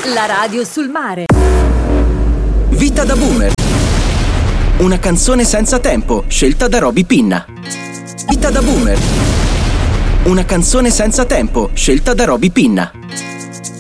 La radio sul mare. Vita da boomer. Una canzone senza tempo, scelta da Roby Pinna. Vita da boomer. Una canzone senza tempo, scelta da Roby Pinna.